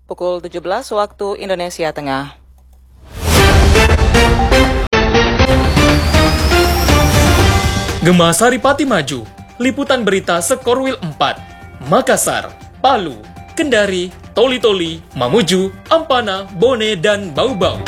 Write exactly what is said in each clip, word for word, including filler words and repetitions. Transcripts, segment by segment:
pukul tujuh belas waktu Indonesia Tengah. Gema Saripati Maju, liputan berita Sekorwil empat, Makassar, Palu, Kendari, Toli-Toli, Mamuju, Ampana, Bone, dan Bau-Bau.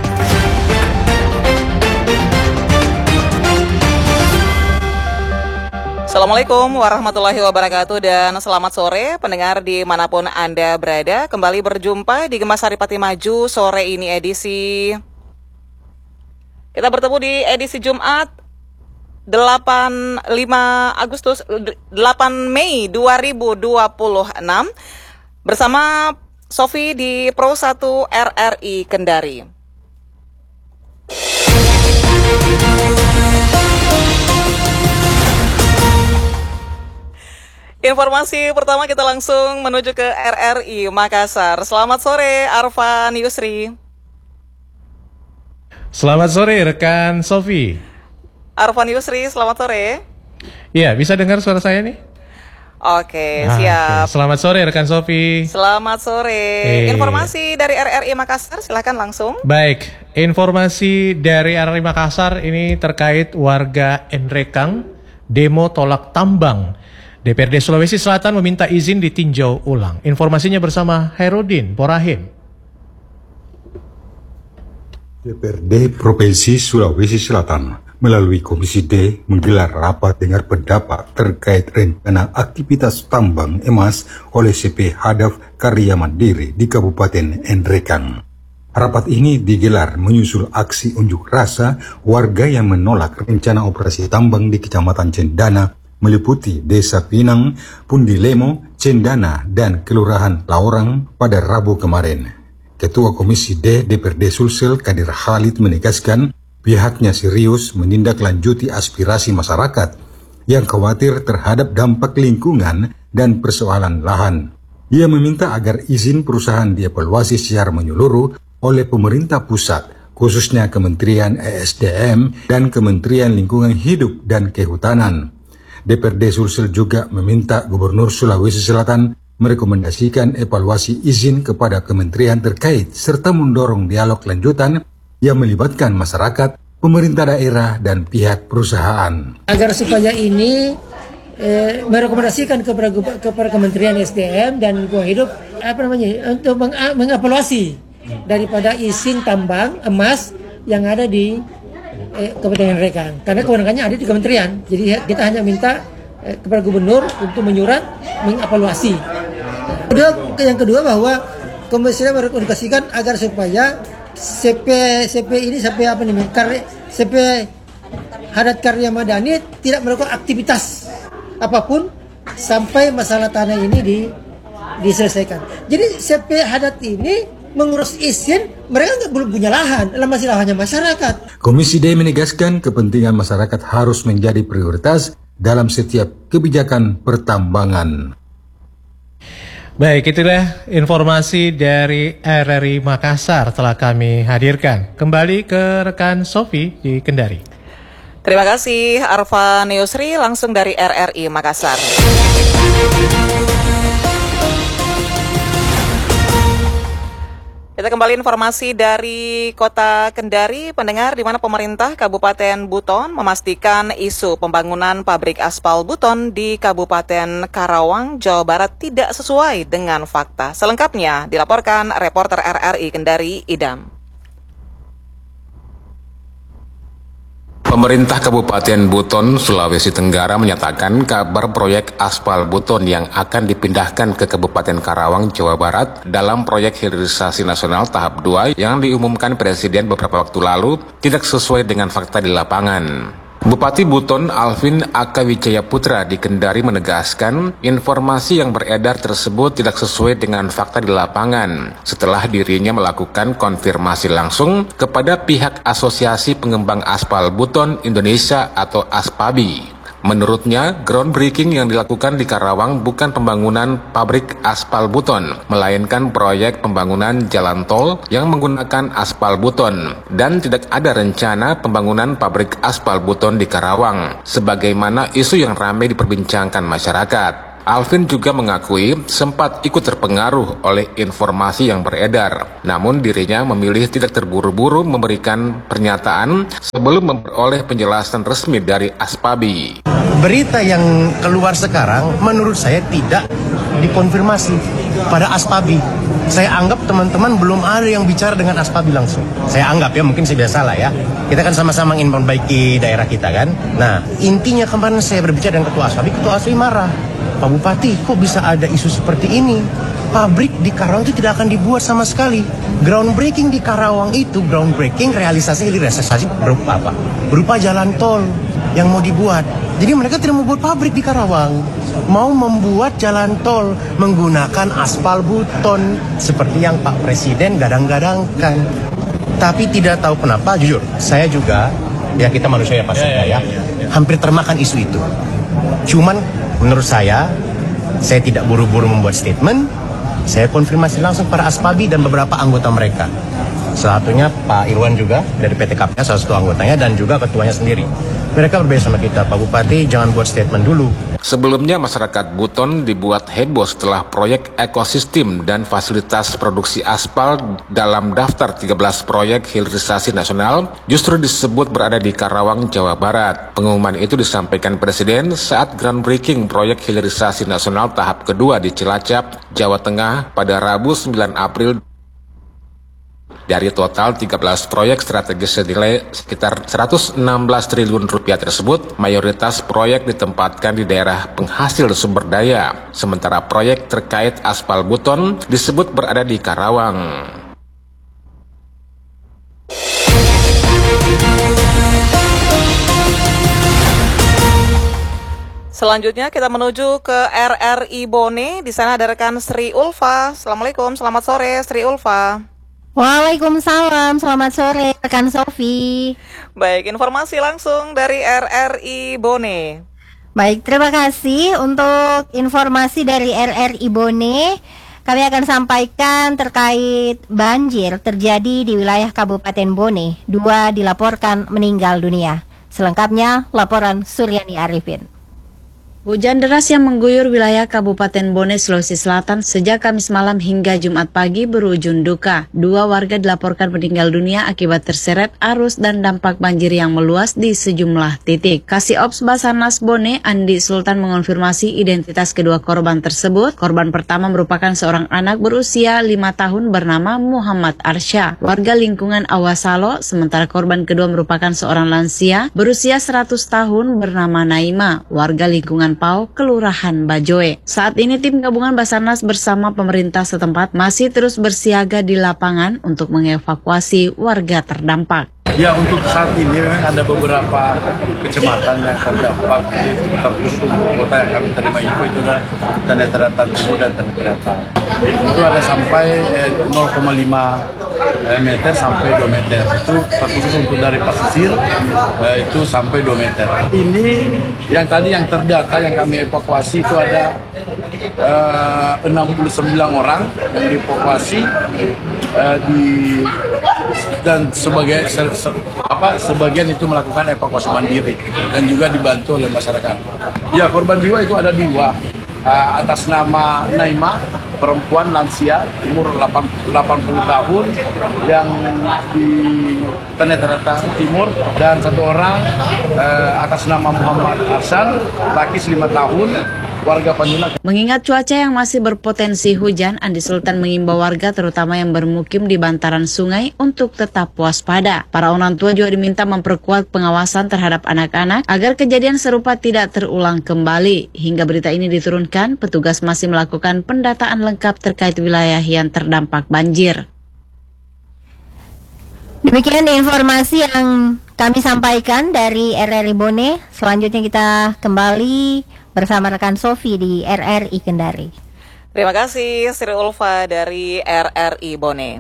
Assalamualaikum warahmatullahi wabarakatuh dan selamat sore pendengar dimanapun Anda berada. Kembali berjumpa di Gema Saripati Maju sore ini edisi. Kita bertemu di edisi Jumat delapan puluh lima Agustus delapan Mei dua ribu dua puluh enam bersama Sofi di Pro satu R R I Kendari. Informasi pertama kita langsung menuju ke R R I Makassar. Selamat sore Arfan Yusri. Selamat sore rekan Sofi. Arfan Yusri, selamat sore. Iya, bisa dengar suara saya nih? Oke, nah, siap. Oke. Selamat sore rekan Sofi. Selamat sore. Eh. Informasi dari R R I Makassar, silakan langsung. Baik, informasi dari R R I Makassar ini terkait warga Enrekang demo tolak tambang. D P R D Sulawesi Selatan meminta izin ditinjau ulang. Informasinya bersama Herudin Porahim. D P R D Provinsi Sulawesi Selatan melalui Komisi D menggelar rapat dengar pendapat terkait rencana aktivitas tambang emas oleh C P Hadaf Karya Mandiri di Kabupaten Enrekang. Rapat ini digelar menyusul aksi unjuk rasa warga yang menolak rencana operasi tambang di Kecamatan Cendana meliputi Desa Pinang, Pundilemo, Cendana, dan Kelurahan Laorang pada Rabu kemarin. Ketua Komisi D D P R D Sulsel Kadir Khalid menegaskan pihaknya serius menindaklanjuti aspirasi masyarakat yang khawatir terhadap dampak lingkungan dan persoalan lahan. Ia meminta agar izin perusahaan dievaluasi secara menyeluruh oleh pemerintah pusat, khususnya Kementerian E S D M dan Kementerian Lingkungan Hidup dan Kehutanan. D P R D Sulsel juga meminta Gubernur Sulawesi Selatan merekomendasikan evaluasi izin kepada kementerian terkait serta mendorong dialog lanjutan yang melibatkan masyarakat, pemerintah daerah, dan pihak perusahaan. Agar supaya ini eh, merekomendasikan kepada, kepada Kementerian S D M dan Lingkungan Hidup apa namanya untuk meng, mengevaluasi daripada izin tambang emas yang ada di Eh, Kabupaten Enrekang, karena kewenangannya ada di kementerian. Jadi kita hanya minta eh, kepada gubernur untuk menyurat mengevaluasi. Kedua, yang kedua bahwa komisi merekomendasikan agar supaya C P C P ini C P apa namanya C P Hadat Karya Madani tidak melakukan aktivitas apapun sampai masalah tanah ini di, diselesaikan. Jadi C P Hadat ini mengurus izin, mereka nggak belum punya lahan, masih lahannya masyarakat. Komisi D menegaskan kepentingan masyarakat harus menjadi prioritas dalam setiap kebijakan pertambangan. Baik, itulah informasi dari R R I Makassar telah kami hadirkan. Kembali ke rekan Sofi di Kendari. Terima kasih Arfan Yusri langsung dari R R I Makassar. Kita kembali informasi dari Kota Kendari, pendengar, di mana pemerintah Kabupaten Buton memastikan isu pembangunan pabrik aspal Buton di Kabupaten Karawang, Jawa Barat tidak sesuai dengan fakta. Selengkapnya dilaporkan reporter R R I Kendari, Idam. Pemerintah Kabupaten Buton, Sulawesi Tenggara menyatakan kabar proyek aspal Buton yang akan dipindahkan ke Kabupaten Karawang, Jawa Barat dalam proyek hilirisasi nasional tahap dua yang diumumkan Presiden beberapa waktu lalu tidak sesuai dengan fakta di lapangan. Bupati Buton Alvin Akawijaya Putra di Kendari menegaskan informasi yang beredar tersebut tidak sesuai dengan fakta di lapangan setelah dirinya melakukan konfirmasi langsung kepada pihak Asosiasi Pengembang Aspal Buton Indonesia atau ASPABI. Menurutnya, groundbreaking yang dilakukan di Karawang bukan pembangunan pabrik aspal Buton, melainkan proyek pembangunan jalan tol yang menggunakan aspal Buton, dan tidak ada rencana pembangunan pabrik aspal Buton di Karawang, sebagaimana isu yang ramai diperbincangkan masyarakat. Alvin juga mengakui sempat ikut terpengaruh oleh informasi yang beredar. Namun dirinya memilih tidak terburu-buru memberikan pernyataan sebelum memperoleh penjelasan resmi dari Aspabi. Berita yang keluar sekarang menurut saya tidak dikonfirmasi pada Aspabi. Saya anggap teman-teman belum ada yang bicara dengan Aspabi langsung. Saya anggap ya, mungkin saya biasa salah ya. Kita kan sama-sama ingin memperbaiki daerah kita kan. Nah, intinya kemarin saya berbicara dengan Ketua Aspabi, Ketua Aspabi marah. Pak Bupati, kok bisa ada isu seperti ini? Pabrik di Karawang itu tidak akan dibuat sama sekali. Groundbreaking di Karawang itu, groundbreaking realisasi realisasi berupa apa? Berupa jalan tol yang mau dibuat. Jadi mereka tidak mau buat pabrik di Karawang. Mau membuat jalan tol menggunakan aspal buton seperti yang Pak Presiden gadang-gadangkan. Tapi tidak tahu kenapa, jujur, saya juga, ya kita manusia ya pasti ya, ya, hampir termakan isu itu. Cuman menurut saya, saya tidak buru-buru membuat statement. Saya konfirmasi langsung para Aspabi dan beberapa anggota mereka. Salah satunya Pak Irwan juga dari P T K P, salah satu anggotanya, dan juga ketuanya sendiri. Mereka berbeda sama kita, Pak Bupati jangan buat statement dulu. Sebelumnya masyarakat Buton dibuat heboh setelah proyek ekosistem dan fasilitas produksi aspal dalam daftar tiga belas proyek hilirisasi nasional justru disebut berada di Karawang, Jawa Barat. Pengumuman itu disampaikan Presiden saat groundbreaking proyek hilirisasi nasional tahap kedua di Cilacap, Jawa Tengah pada Rabu sembilan April. Dari total tiga belas proyek strategis senilai sekitar seratus enam belas triliun rupiah tersebut, mayoritas proyek ditempatkan di daerah penghasil sumber daya, sementara proyek terkait aspal buton disebut berada di Karawang. Selanjutnya kita menuju ke R R I Bone. Di sana ada rekan Sri Ulfa. Assalamualaikum, selamat sore Sri Ulfa. Waalaikumsalam, selamat sore rekan Sofi. Baik, informasi langsung dari R R I Bone. Baik, terima kasih untuk informasi dari R R I Bone. Kami akan sampaikan terkait banjir terjadi di wilayah Kabupaten Bone. Dua dilaporkan meninggal dunia. Selengkapnya laporan Suryani Arifin. Hujan deras yang mengguyur wilayah Kabupaten Bone, Sulawesi Selatan sejak Kamis malam hingga Jumat pagi berujung duka. Dua warga dilaporkan meninggal dunia akibat terseret arus dan dampak banjir yang meluas di sejumlah titik. Kasih Ops Basarnas Bone, Andi Sultan, mengonfirmasi identitas kedua korban tersebut. Korban pertama merupakan seorang anak berusia lima tahun bernama Muhammad Arsya, warga lingkungan Awasalo, sementara korban kedua merupakan seorang lansia berusia seratus tahun bernama Naima, warga lingkungan Pau, Kelurahan Bajoe. Saat ini tim gabungan Basarnas bersama pemerintah setempat masih terus bersiaga di lapangan untuk mengevakuasi warga terdampak. Ya, untuk saat ini memang ada beberapa kecamatan yang terdampak di sekitar Kusum, kota yang kami terima info itu adalah Tanah Daratan Timur dan Tanah Daratan. Itu ada sampai eh, nol koma lima meter sampai dua meter. Itu khusus untuk dari pesisir eh, itu sampai dua meter. Ini yang tadi yang terdata yang kami evakuasi itu ada eh, enam puluh sembilan orang yang dievakuasi eh, di dan sebagai se, se, apa sebagian itu melakukan evakuasi mandiri dan juga dibantu oleh masyarakat. Ya, korban jiwa itu ada dua, uh, atas nama Naima, perempuan lansia umur delapan puluh tahun yang di Tanah Daratan Timur, dan satu orang uh, atas nama Muhammad Arsan, laki lima tahun, warga Panjuna. Mengingat cuaca yang masih berpotensi hujan, Andi Sultan mengimbau warga terutama yang bermukim di bantaran sungai untuk tetap waspada. Para orang tua juga diminta memperkuat pengawasan terhadap anak-anak agar kejadian serupa tidak terulang kembali. Hingga berita ini diturunkan, petugas masih melakukan pendataan lengkap terkait wilayah yang terdampak banjir. Demikian informasi yang kami sampaikan dari R R I Bone. Selanjutnya kita kembali bersama rekan Sofi di R R I Kendari. Terima kasih Sri Ulfa dari R R I Bone.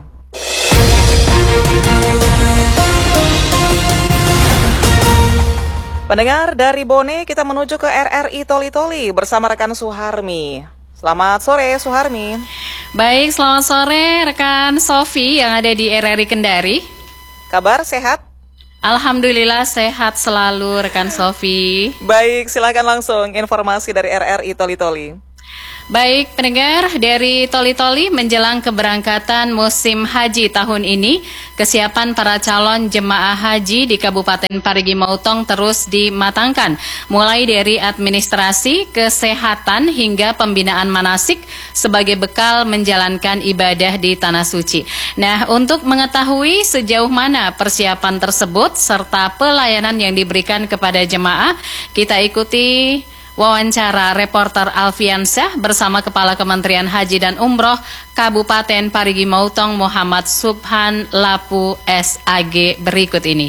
Pendengar dari Bone, kita menuju ke R R I Toli-Toli bersama rekan Suharmi. Selamat sore Suharmi. Baik, selamat sore rekan Sofi yang ada di R R I Kendari. Kabar sehat? Alhamdulillah sehat selalu rekan Sofi. Baik, silakan langsung informasi dari R R I Toli-Toli. Baik pendengar, dari Toli-Toli menjelang keberangkatan musim haji tahun ini, kesiapan para calon jemaah haji di Kabupaten Parigi Motong terus dimatangkan, mulai dari administrasi, kesehatan hingga pembinaan manasik sebagai bekal menjalankan ibadah di Tanah Suci. Nah, untuk mengetahui sejauh mana persiapan tersebut serta pelayanan yang diberikan kepada jemaah, kita ikuti wawancara reporter Alfiansyah bersama Kepala Kementerian Haji dan Umroh Kabupaten Parigi Motong Muhammad Subhan Lapu S A G berikut ini.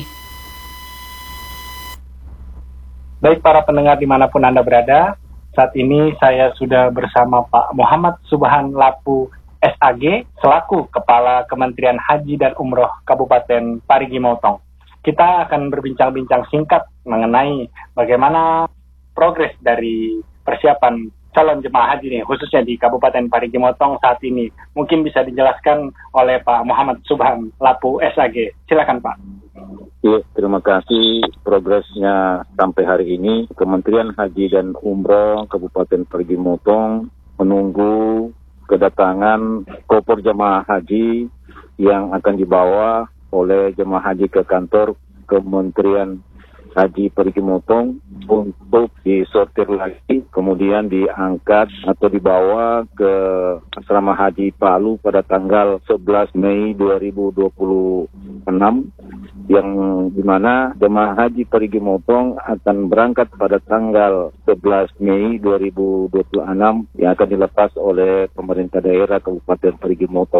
Baik para pendengar dimanapun Anda berada, saat ini saya sudah bersama Pak Muhammad Subhan Lapu S A G selaku Kepala Kementerian Haji dan Umroh Kabupaten Parigi Motong. Kita akan berbincang-bincang singkat mengenai bagaimana progres dari persiapan calon jemaah haji ini, khususnya di Kabupaten Parigi Motong saat ini. Mungkin bisa dijelaskan oleh Pak Muhammad Subhan Lapu S A G. Silakan Pak. Ya, terima kasih. Progresnya sampai hari ini, Kementerian Haji dan Umroh Kabupaten Parigi Motong menunggu kedatangan koper jemaah haji yang akan dibawa oleh jemaah haji ke kantor Kementerian Haji Parigi Motong untuk disortir lagi, kemudian diangkat atau dibawa ke asrama haji Palu pada tanggal sebelas Mei dua ribu dua puluh enam, yang dimana jemaah haji Parigi Motong akan berangkat pada tanggal sebelas Mei dua ribu dua puluh enam yang akan dilepas oleh pemerintah daerah Kabupaten Parigi Motong.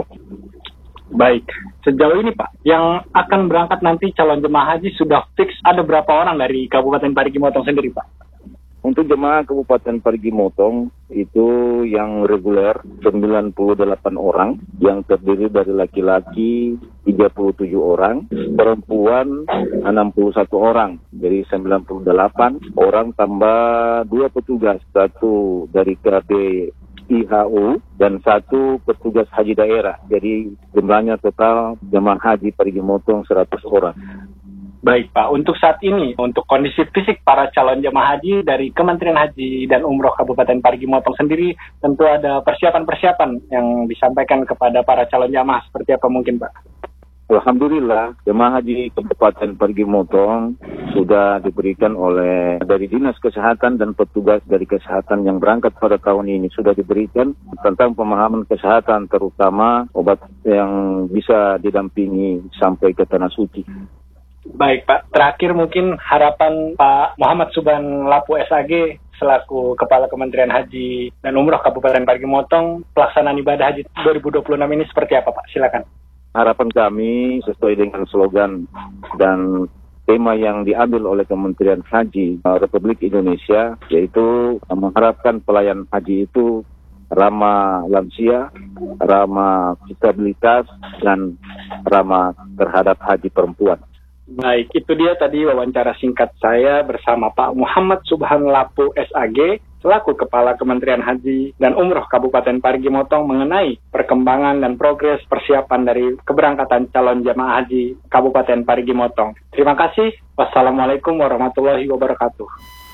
Baik, sejauh ini Pak, yang akan berangkat nanti calon jemaah haji sudah fix ada berapa orang dari Kabupaten Parigi Motong sendiri Pak? Untuk jemaah Kabupaten Parigi Motong itu yang reguler sembilan puluh delapan orang, yang terdiri dari laki-laki tiga puluh tujuh orang, perempuan enam puluh satu orang, jadi sembilan puluh delapan orang tambah dua petugas, satu dari K B I H U dan satu petugas haji daerah. Jadi jumlahnya total jemaah haji Parigi Motong seratus orang. Baik Pak, untuk saat ini, untuk kondisi fisik para calon jemaah haji dari Kementerian Haji dan Umroh Kabupaten Parigi Motong sendiri, tentu ada persiapan-persiapan yang disampaikan kepada para calon jemaah. Seperti apa mungkin Pak? Alhamdulillah, jemaah haji Kabupaten Parigi Motong sudah diberikan oleh dari Dinas Kesehatan dan petugas dari kesehatan yang berangkat pada tahun ini sudah diberikan tentang pemahaman kesehatan, terutama obat yang bisa didampingi sampai ke Tanah Suci. Baik Pak, terakhir mungkin harapan Pak Muhammad Subhan Lapu S A G selaku Kepala Kementerian Haji dan Umroh Kabupaten Parigi Motong, pelaksanaan ibadah haji dua ribu dua puluh enam ini seperti apa Pak? Silakan. Harapan kami sesuai dengan slogan dan tema yang diambil oleh Kementerian Haji Republik Indonesia, yaitu mengharapkan pelayan haji itu ramah lansia, ramah disabilitas, dan ramah terhadap haji perempuan. Baik, itu dia tadi wawancara singkat saya bersama Pak Muhammad Subhan Lapu S A G selaku Kepala Kementerian Haji dan Umroh Kabupaten Parigi Motong mengenai perkembangan dan progres persiapan dari keberangkatan calon jemaah haji Kabupaten Parigi Motong. Terima kasih. Wassalamualaikum warahmatullahi wabarakatuh.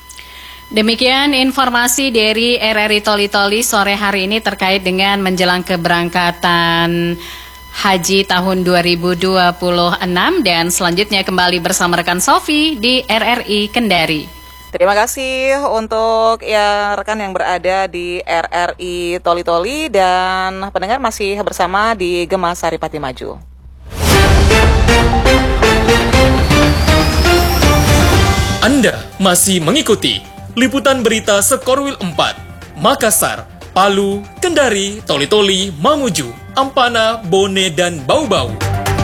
Demikian informasi dari R R I Toli-Toli sore hari ini terkait dengan menjelang keberangkatan Haji tahun dua ribu dua puluh enam, dan selanjutnya kembali bersama rekan Sofi di R R I Kendari. Terima kasih untuk ya rekan yang berada di R R I Toli-Toli, dan pendengar masih bersama di Gema Sari Pati Maju. Anda masih mengikuti liputan berita Sekorwil empat, Makassar, Palu, Kendari, Toli-Toli, Mamuju, Ampana, Bone, dan Bau-Bau.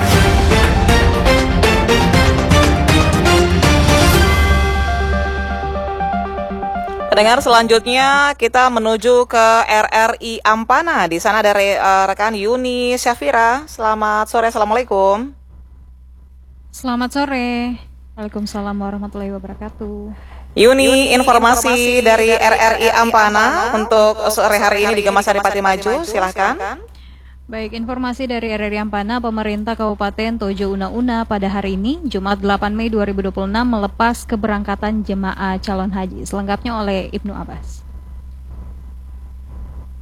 Pendengar, selanjutnya kita menuju ke R R I Ampana. Di sana ada re, uh, rekan Yuni Syafira. Selamat sore, Assalamualaikum. Selamat sore. Waalaikumsalam warahmatullahi wabarakatuh. Yuni, informasi, informasi dari R R I Ampana untuk sore hari ini di Gema Sari Pati Maju, silahkan. Baik, informasi dari R R I Ampana, pemerintah Kabupaten Tojo Una-Una pada hari ini, Jumat delapan Mei dua ribu dua puluh enam, melepas keberangkatan jemaah calon haji. Selengkapnya oleh Ibnu Abbas.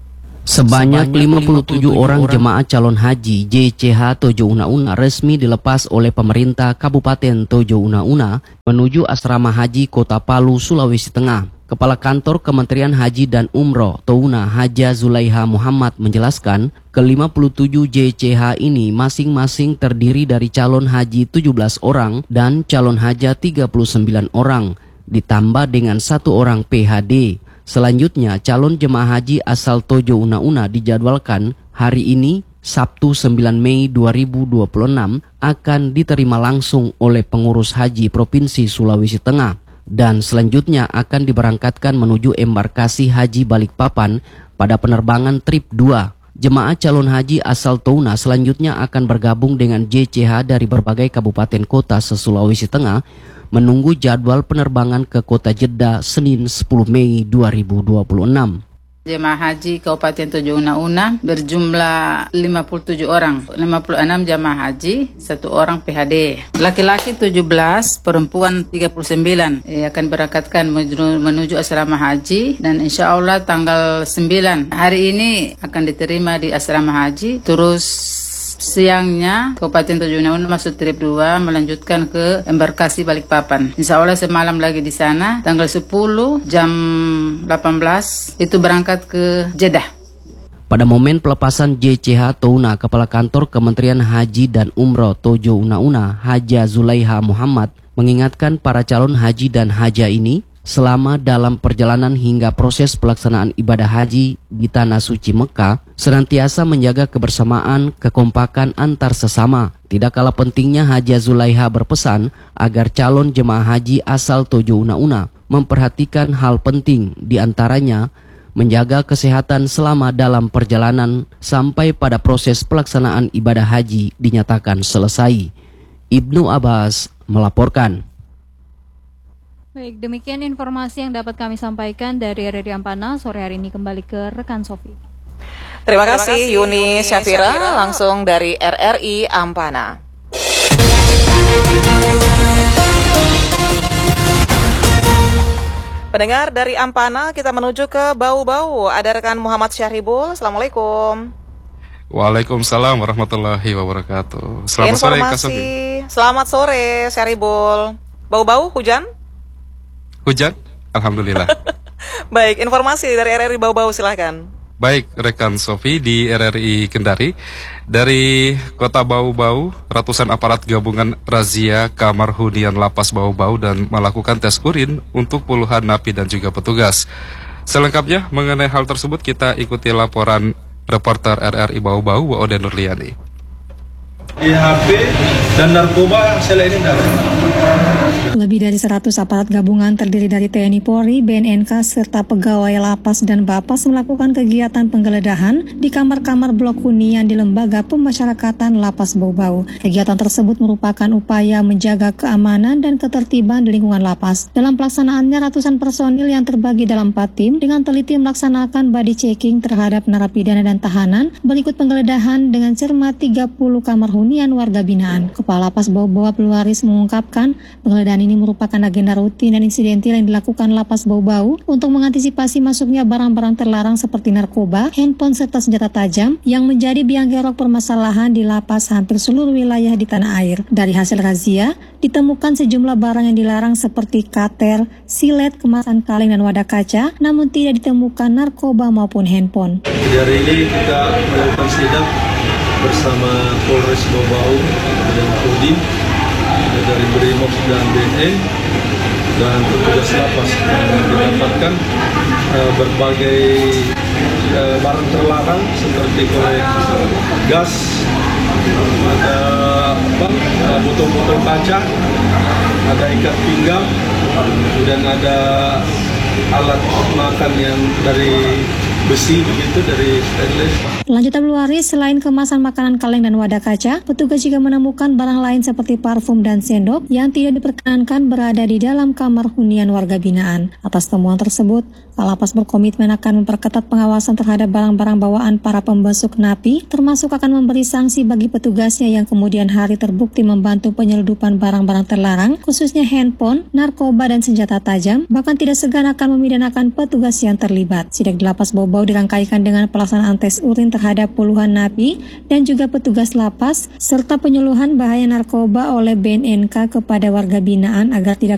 Sebanyak lima puluh tujuh orang jemaah calon haji J C H Tojo Una Una resmi dilepas oleh pemerintah Kabupaten Tojo Una Una menuju asrama haji Kota Palu, Sulawesi Tengah. Kepala Kantor Kementerian Haji dan Umroh Touna Haja Zulaiha Muhammad menjelaskan, ke lima puluh tujuh J C H ini masing-masing terdiri dari calon haji tujuh belas orang dan calon haja tiga puluh sembilan orang, ditambah dengan satu orang P H D. Selanjutnya, calon jemaah haji asal Tojo Una Una dijadwalkan hari ini, Sabtu sembilan Mei dua ribu dua puluh enam, akan diterima langsung oleh pengurus haji Provinsi Sulawesi Tengah dan selanjutnya akan diberangkatkan menuju embarkasi haji Balikpapan pada penerbangan trip dua. Jemaah calon haji asal Touna selanjutnya akan bergabung dengan J C H dari berbagai kabupaten kota se-Sulawesi Tengah menunggu jadwal penerbangan ke kota Jeddah Senin sepuluh Mei dua ribu dua puluh enam. Jemaah haji Kabupaten Tojo Una Una berjumlah lima puluh tujuh orang, lima puluh enam jemaah haji, satu orang P H D. Laki-laki tujuh belas, perempuan tiga puluh sembilan. Eh, akan berangkatkan menuju, menuju asrama haji dan insya Allah tanggal sembilan hari ini akan diterima di asrama haji. Terus siangnya Kabupaten Tojo Una Una masuk trip dua melanjutkan ke embarkasi Balikpapan. Insya Allah semalam lagi di sana, tanggal sepuluh jam delapan belas itu berangkat ke Jeddah. Pada momen pelepasan J C H Touna, Kepala Kantor Kementerian Haji dan Umroh Tojo Una Una Haja Zulaiha Muhammad mengingatkan para calon haji dan haja ini selama dalam perjalanan hingga proses pelaksanaan ibadah haji di Tanah Suci Mekah, senantiasa menjaga kebersamaan, kekompakan antar sesama. Tidak kalah pentingnya, Haja Zulaiha berpesan agar calon jemaah haji asal Tojo Una Una memperhatikan hal penting, diantaranya menjaga kesehatan selama dalam perjalanan sampai pada proses pelaksanaan ibadah haji dinyatakan selesai. Ibnu Abbas melaporkan. Baik, demikian informasi yang dapat kami sampaikan dari R R I Ampana. Sore hari ini kembali ke rekan Sofi. Terima kasih Yuni Syafira langsung dari R R I Ampana. Pendengar dari Ampana, kita menuju ke Bau-Bau. Ada rekan Muhammad Syahribul. Assalamualaikum. Waalaikumsalam warahmatullahi wabarakatuh. Selamat sore Kak Sofi. Selamat sore Syahribul. Bau-Bau hujan? Hujan? Alhamdulillah. Baik, informasi dari R R I Bau-Bau silahkan. Baik, rekan Sofi di R R I Kendari. Dari kota Bau-Bau, ratusan aparat gabungan razia kamar hunian lapas Bau-Bau dan melakukan tes urin untuk puluhan napi dan juga petugas. Selengkapnya mengenai hal tersebut kita ikuti laporan reporter R R I Bau-Bau, Waode Nurliani. Di H P dan narkoba selain ini Lebih dari seratus aparat gabungan terdiri dari T N I Polri, B N N K, serta pegawai lapas dan Bapas melakukan kegiatan penggeledahan di kamar-kamar blok hunian di Lembaga Pemasyarakatan Lapas Bau-Bau. Kegiatan tersebut merupakan upaya menjaga keamanan dan ketertiban di lingkungan lapas. Dalam pelaksanaannya, ratusan personil yang terbagi dalam empat tim dengan teliti melaksanakan body checking terhadap narapidana dan tahanan, berikut penggeledahan dengan cermat tiga puluh kamar hunian warga binaan. Kepala Lapas Bau-Bau Abdul Waris mengungkapkan, penggeledahan ini merupakan agenda rutin dan insidentil yang dilakukan Lapas Bau-Bau untuk mengantisipasi masuknya barang-barang terlarang seperti narkoba, handphone serta senjata tajam yang menjadi biang kerok permasalahan di lapas hampir seluruh wilayah di tanah air. Dari hasil razia, ditemukan sejumlah barang yang dilarang seperti kater, silet, kemasan kaleng dan wadah kaca, namun tidak ditemukan narkoba maupun handphone. Di hari ini kita melakukan sidak bersama Polres Bau-Bau dan Kodim dari Brimob dan B N N dan petugas lapas yang mendapatkan uh, berbagai uh, barang terlarang seperti korek gas, ada apa, uh, botol-botol kaca, ada ikat pinggang, dan ada alat makan yang dari besi begitu, dari stainless. Lanjut Abdul Waris, selain kemasan makanan kaleng dan wadah kaca, petugas juga menemukan barang lain seperti parfum dan sendok yang tidak diperkenankan berada di dalam kamar hunian warga binaan. Atas temuan tersebut, Kalapas berkomitmen akan memperketat pengawasan terhadap barang-barang bawaan para pembesuk napi, termasuk akan memberi sanksi bagi petugasnya yang kemudian hari terbukti membantu penyeludupan barang-barang terlarang, khususnya handphone, narkoba, dan senjata tajam, bahkan tidak segan akan memidanakan petugas yang terlibat. Sidak di Lapas Bau-Bau dirangkaikan dengan pelaksanaan tes urin terhadap puluhan napi dan juga petugas lapas, serta penyuluhan bahaya narkoba oleh B N N K kepada warga binaan agar tidak